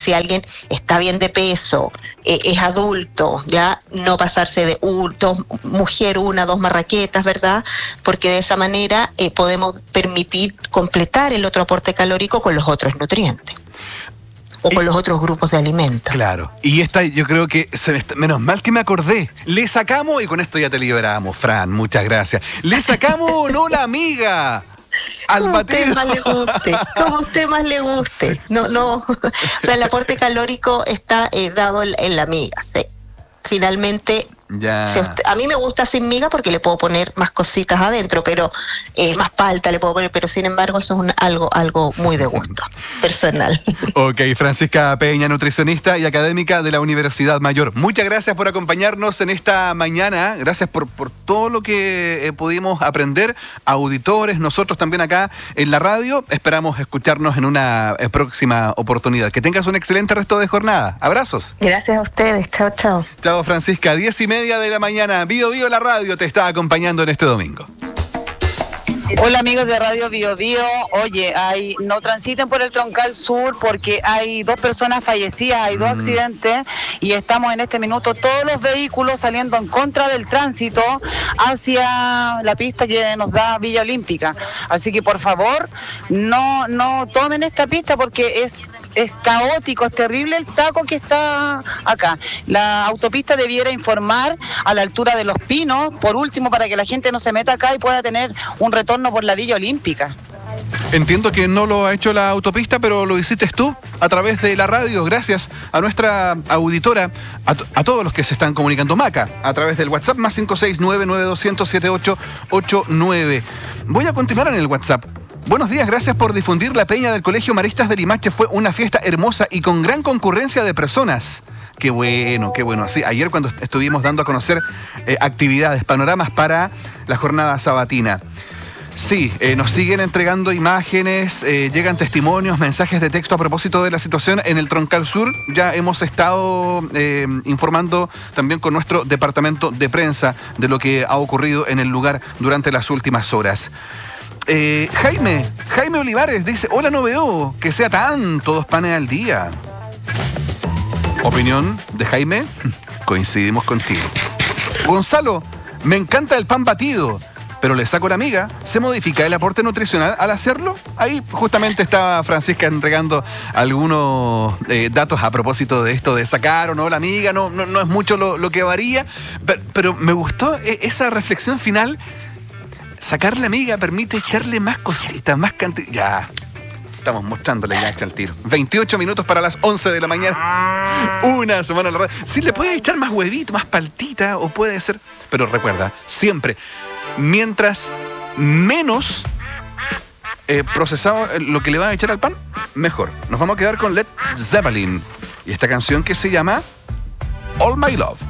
si alguien está bien de peso, es adulto, ya no pasarse de mujer, 2 marraquetas, ¿verdad? Porque de esa manera podemos permitir completar el otro aporte calórico con los otros nutrientes. O con los otros grupos de alimentos. Claro. Y esta yo creo que, menos mal que me acordé. Le sacamos, y con esto ya te liberamos, Fran, muchas gracias. Le sacamos no la amiga al batido. Como a usted más le guste. Sí. No. O sea, el aporte calórico está dado en la miga. Sí. Finalmente, a mí me gusta sin miga porque le puedo poner más cositas adentro, pero más palta le puedo poner, pero sin embargo eso es algo muy de gusto personal. Ok, Francisca Peña, nutricionista y académica de la Universidad Mayor. Muchas gracias por acompañarnos en esta mañana. Gracias por todo lo que pudimos aprender, auditores, nosotros también acá en la radio. Esperamos escucharnos en una próxima oportunidad. Que tengas un excelente resto de jornada. Abrazos. Gracias a ustedes. Chao, chao. Chao, Francisca. 10:30 de la mañana. Bio la radio te está acompañando en este domingo. Hola amigos de Radio Bio Bio. Oye, no transiten por el Troncal Sur porque hay 2 personas fallecidas, hay 2 accidentes y estamos en este minuto todos los vehículos saliendo en contra del tránsito hacia la pista que nos da Villa Olímpica. Así que por favor, no tomen esta pista porque es caótico, es terrible el taco que está acá. La autopista debiera informar a la altura de Los Pinos, por último, para que la gente no se meta acá y pueda tener un retorno por la Villa Olímpica. Entiendo que no lo ha hecho la autopista, pero lo hiciste tú a través de la radio. Gracias a nuestra auditora, a todos los que se están comunicando. Maca, a través del WhatsApp más 569-9200-7889. Voy a continuar en el WhatsApp. Buenos días, gracias por difundir la peña del Colegio Maristas de Limache. Fue una fiesta hermosa y con gran concurrencia de personas. Qué bueno. Sí, ayer cuando estuvimos dando a conocer actividades, panoramas para la jornada sabatina. Sí, nos siguen entregando imágenes, llegan testimonios, mensajes de texto a propósito de la situación en el Troncal Sur. Ya hemos estado informando también con nuestro departamento de prensa de lo que ha ocurrido en el lugar durante las últimas horas. Jaime Olivares dice: hola, no veo que sea tanto 2 panes al día. Opinión de Jaime, coincidimos contigo. Gonzalo, me encanta el pan batido, pero le saco la miga. ¿Se modifica el aporte nutricional al hacerlo? Ahí justamente estaba Francisca entregando algunos datos a propósito de esto de sacar o no la miga. No es mucho lo que varía, pero me gustó esa reflexión final. Sacar la miga permite echarle más cositas, más cantidad. Ya, estamos mostrándole ya al tiro. 28 minutos para las 11 de la mañana. Una semana a la radio. Sí, le puede echar más huevito, más paltita, o puede ser. Pero recuerda, siempre, mientras menos procesado lo que le va a echar al pan, mejor. Nos vamos a quedar con Led Zeppelin y esta canción que se llama All My Love.